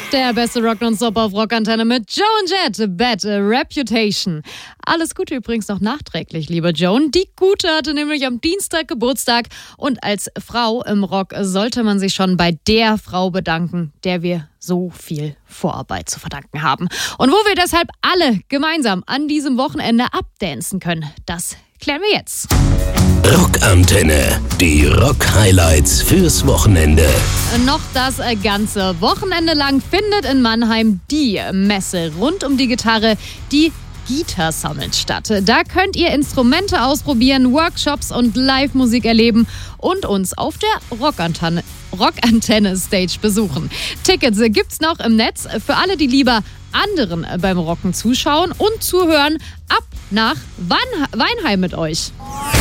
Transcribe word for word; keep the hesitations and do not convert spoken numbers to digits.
Der beste Rock nonstop auf Rockantenne mit Joe und Jet, Bad Reputation. Alles Gute übrigens noch nachträglich, liebe Joan. Die Gute hatte nämlich am Dienstag Geburtstag. Und als Frau im Rock sollte man sich schon bei der Frau bedanken, der wir so viel Vorarbeit zu verdanken haben. Und wo wir deshalb alle gemeinsam an diesem Wochenende abdancen können, das klären wir jetzt. Rockantenne, die Rock-Highlights fürs Wochenende. Noch das ganze Wochenende lang findet in Mannheim die Messe rund um die Gitarre, die Guitar Summit statt. Da könnt ihr Instrumente ausprobieren, Workshops und Live-Musik erleben und uns auf der Rockantenne, Rockantenne Stage besuchen. Tickets gibt's noch im Netz für alle, die lieber anderen beim Rocken zuschauen und zuhören. Ab nach Weinheim mit euch.